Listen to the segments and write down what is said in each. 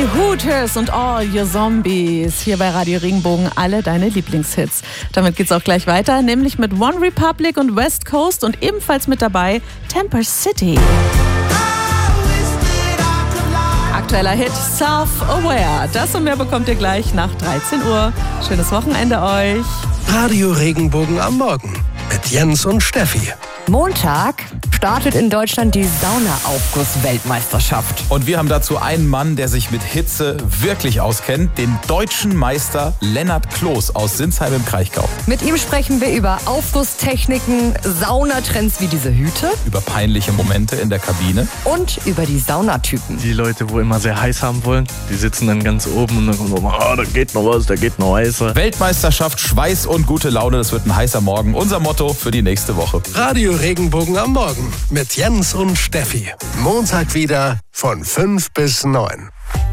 Hooters und All Your Zombies. Hier bei Radio Regenbogen alle deine Lieblingshits. Damit geht's auch gleich weiter, nämlich mit One Republic und West Coast und ebenfalls mit dabei Temper City. Aktueller Hit Self-Aware. Das und mehr bekommt ihr gleich nach 13 Uhr. Schönes Wochenende euch. Radio Regenbogen am Morgen mit Jens und Steffi. Montag startet in Deutschland die Saunaaufguss-Weltmeisterschaft. Und wir haben dazu einen Mann, der sich mit Hitze wirklich auskennt, den deutschen Meister Lennart Kloß aus Sinsheim im Kraichgau. Mit ihm sprechen wir über Aufgusstechniken, Saunatrends wie diese Hüte, Über peinliche Momente in der Kabine. und über die Saunatypen. Die Leute, wo immer sehr heiß haben wollen, die sitzen dann ganz oben und dann kommt so, da geht noch was, da geht noch heißer. Weltmeisterschaft, Schweiß und gute Laune, das wird ein heißer Morgen. Unser Motto für die nächste Woche. Radio Regenbogen am Morgen mit Jens und Steffi. Montag wieder von 5 bis 9.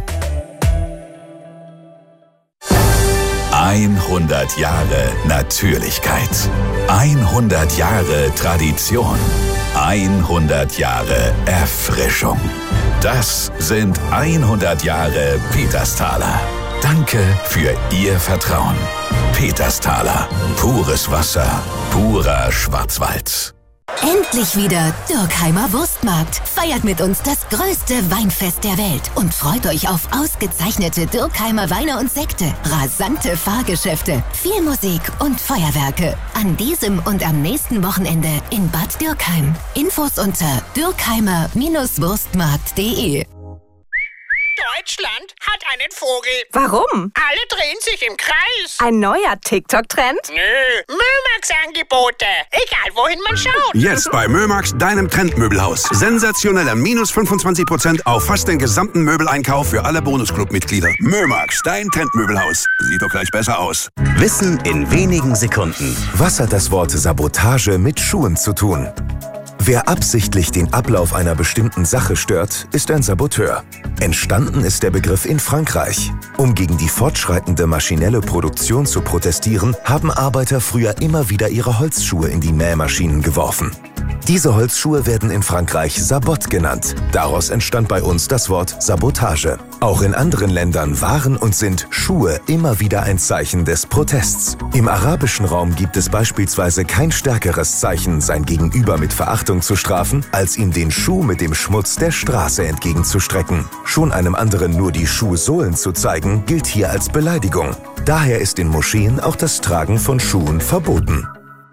100 Jahre Natürlichkeit. 100 Jahre Tradition. 100 Jahre Erfrischung. Das sind 100 Jahre Petersthaler. Danke für Ihr Vertrauen. Petersthaler. Pures Wasser. Purer Schwarzwald. Endlich wieder Dürkheimer Wurstmarkt. Feiert mit uns das größte Weinfest der Welt und freut euch auf ausgezeichnete Dürkheimer Weine und Sekte, rasante Fahrgeschäfte, viel Musik und Feuerwerke. An diesem und am nächsten Wochenende in Bad Dürkheim. Infos unter dürkheimer-wurstmarkt.de. Deutschland hat einen Vogel. Warum? Alle drehen sich im Kreis. Ein neuer TikTok-Trend? Nö, Mömax-Angebote. Egal, wohin man schaut. Jetzt bei Mömax, deinem Trendmöbelhaus. Sensationeller -25% auf fast den gesamten Möbeleinkauf für alle Bonusclub-Mitglieder. Mömax, dein Trendmöbelhaus. Sieht doch gleich besser aus. Wissen in wenigen Sekunden. Was hat das Wort Sabotage mit Schuhen zu tun? Wer absichtlich den Ablauf einer bestimmten Sache stört, ist ein Saboteur. Entstanden ist der Begriff in Frankreich. Um gegen die fortschreitende maschinelle Produktion zu protestieren, haben Arbeiter früher immer wieder ihre Holzschuhe in die Mähmaschinen geworfen. Diese Holzschuhe werden in Frankreich Sabot genannt. Daraus entstand bei uns das Wort Sabotage. Auch in anderen Ländern waren und sind Schuhe immer wieder ein Zeichen des Protests. Im arabischen Raum gibt es beispielsweise kein stärkeres Zeichen, sein Gegenüber mit Verachtung zu strafen, als ihm den Schuh mit dem Schmutz der Straße entgegenzustrecken. Schon einem anderen nur die Schuhsohlen zu zeigen, gilt hier als Beleidigung. Daher ist in Moscheen auch das Tragen von Schuhen verboten.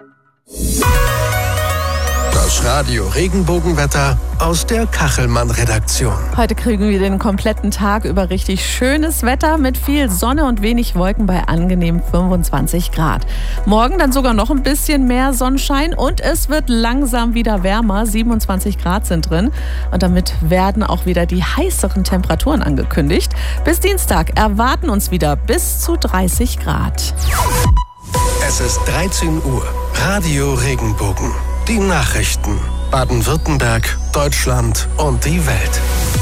Das Radio Regenbogenwetter aus der Kachelmann-Redaktion. Heute kriegen wir den kompletten Tag über richtig schönes Wetter mit viel Sonne und wenig Wolken bei angenehmen 25 Grad. Morgen dann sogar noch ein bisschen mehr Sonnenschein und es wird langsam wieder wärmer. 27 Grad sind drin und damit werden auch wieder die heißeren Temperaturen angekündigt. Bis Dienstag erwarten uns wieder bis zu 30 Grad. Es ist 13 Uhr. Radio Regenbogen. Die Nachrichten. Baden-Württemberg, Deutschland und die Welt.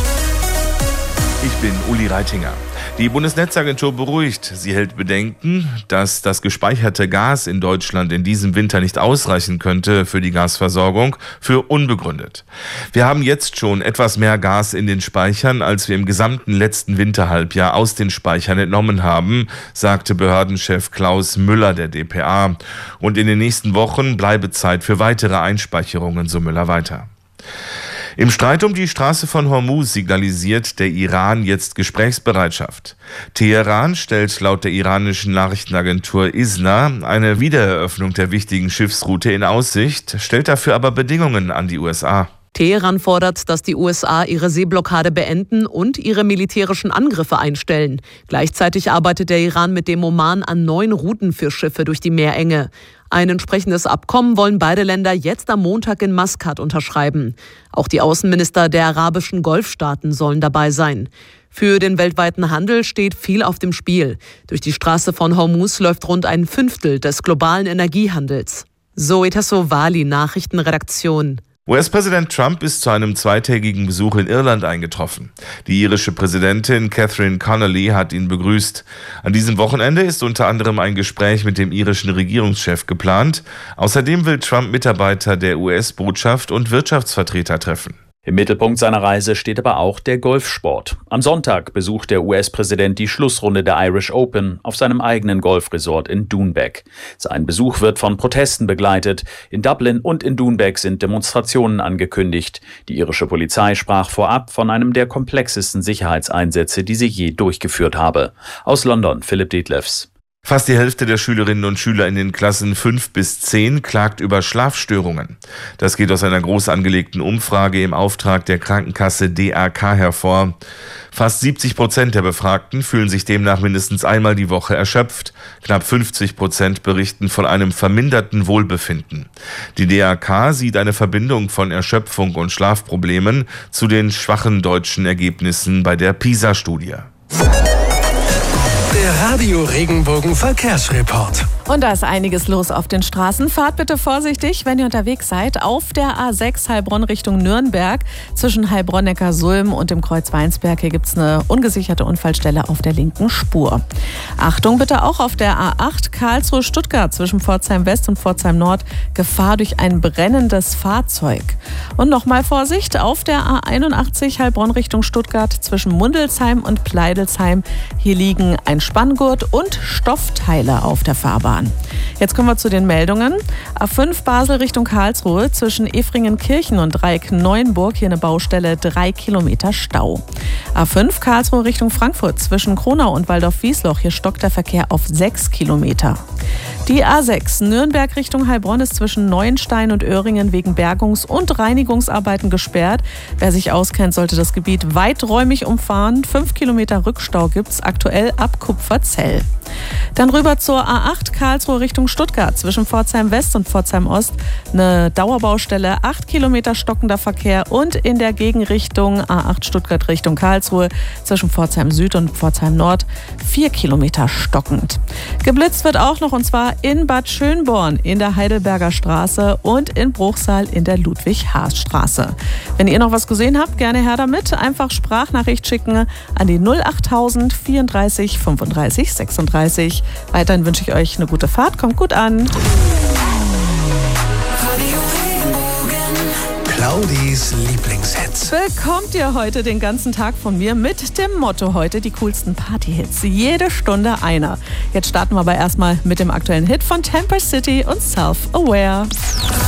Ich bin Uli Reitinger. Die Bundesnetzagentur beruhigt. Sie hält Bedenken, dass das gespeicherte Gas in Deutschland in diesem Winter nicht ausreichen könnte für die Gasversorgung, für unbegründet. Wir haben jetzt schon etwas mehr Gas in den Speichern, als wir im gesamten letzten Winterhalbjahr aus den Speichern entnommen haben, sagte Behördenchef Klaus Müller der dpa. Und in den nächsten Wochen bleibe Zeit für weitere Einspeicherungen, so Müller weiter. Im Streit um die Straße von Hormuz signalisiert der Iran jetzt Gesprächsbereitschaft. Teheran stellt laut der iranischen Nachrichtenagentur ISNA eine Wiedereröffnung der wichtigen Schiffsroute in Aussicht, stellt dafür aber Bedingungen an die USA. Teheran fordert, dass die USA ihre Seeblockade beenden und ihre militärischen Angriffe einstellen. Gleichzeitig arbeitet der Iran mit dem Oman an neuen Routen für Schiffe durch die Meerenge. Ein entsprechendes Abkommen wollen beide Länder jetzt am Montag in Maskat unterschreiben. Auch die Außenminister der arabischen Golfstaaten sollen dabei sein. Für den weltweiten Handel steht viel auf dem Spiel. Durch die Straße von Hormuz läuft rund ein Fünftel des globalen Energiehandels. Zoe Tassovali, Nachrichtenredaktion. US-Präsident Trump ist zu einem zweitägigen Besuch in Irland eingetroffen. Die irische Präsidentin Catherine Connolly hat ihn begrüßt. An diesem Wochenende ist unter anderem ein Gespräch mit dem irischen Regierungschef geplant. Außerdem will Trump Mitarbeiter der US-Botschaft und Wirtschaftsvertreter treffen. Im Mittelpunkt seiner Reise steht aber auch der Golfsport. Am Sonntag besucht der US-Präsident die Schlussrunde der Irish Open auf seinem eigenen Golfresort in Doonbeg. Sein Besuch wird von Protesten begleitet. In Dublin und in Doonbeg sind Demonstrationen angekündigt. Die irische Polizei sprach vorab von einem der komplexesten Sicherheitseinsätze, die sie je durchgeführt habe. Aus London, Philipp Detlefs. Fast die Hälfte der Schülerinnen und Schüler in den Klassen 5 bis 10 klagt über Schlafstörungen. Das geht aus einer groß angelegten Umfrage im Auftrag der Krankenkasse DRK hervor. Fast 70% der Befragten fühlen sich demnach mindestens einmal die Woche erschöpft. Knapp 50% berichten von einem verminderten Wohlbefinden. Die DRK sieht eine Verbindung von Erschöpfung und Schlafproblemen zu den schwachen deutschen Ergebnissen bei der PISA-Studie. Der Radio Regenbogen Verkehrsreport. Und da ist einiges los auf den Straßen. Fahrt bitte vorsichtig, wenn ihr unterwegs seid. Auf der A6 Heilbronn Richtung Nürnberg zwischen Heilbronn-Neckarsulm und dem Kreuz Weinsberg. Hier gibt es eine ungesicherte Unfallstelle auf der linken Spur. Achtung bitte auch auf der A8 Karlsruhe-Stuttgart zwischen Pforzheim West und Pforzheim Nord. Gefahr durch ein brennendes Fahrzeug. Und nochmal Vorsicht auf der A81 Heilbronn Richtung Stuttgart zwischen Mundelsheim und Pleidelsheim. Hier liegen ein Spanngurt und Stoffteile auf der Fahrbahn. Jetzt kommen wir zu den Meldungen. A5 Basel Richtung Karlsruhe zwischen Efringen-Kirchen und Dreieck-Neuenburg. Hier eine Baustelle, 3 Kilometer Stau. A5 Karlsruhe Richtung Frankfurt zwischen Kronau und Waldorf-Wiesloch. Hier stockt der Verkehr auf 6 Kilometer. Die A6 Nürnberg Richtung Heilbronn ist zwischen Neuenstein und Öhringen wegen Bergungs- und Reinigungsarbeiten gesperrt. Wer sich auskennt, sollte das Gebiet weiträumig umfahren. 5 Kilometer Rückstau gibt es aktuell ab Kupferzell. Dann rüber zur A8 Karlsruhe Richtung Stuttgart zwischen Pforzheim West und Pforzheim Ost. Eine Dauerbaustelle, 8 Kilometer stockender Verkehr und in der Gegenrichtung A8 Stuttgart Richtung Karlsruhe zwischen Pforzheim Süd und Pforzheim Nord 4 Kilometer stockend. Geblitzt wird auch noch, und zwar in Bad Schönborn in der Heidelberger Straße und in Bruchsal in der Ludwig-Haas-Straße. Wenn ihr noch was gesehen habt, gerne her damit. Einfach Sprachnachricht schicken an die 08000 34 35 36. Weiterhin wünsche ich euch eine gute Fahrt. Kommt gut an. Claudis Lieblingshits. Bekommt ihr heute den ganzen Tag von mir mit dem Motto heute die coolsten Partyhits. Jede Stunde einer. Jetzt starten wir aber erstmal mit dem aktuellen Hit von Temper City und Self-Aware.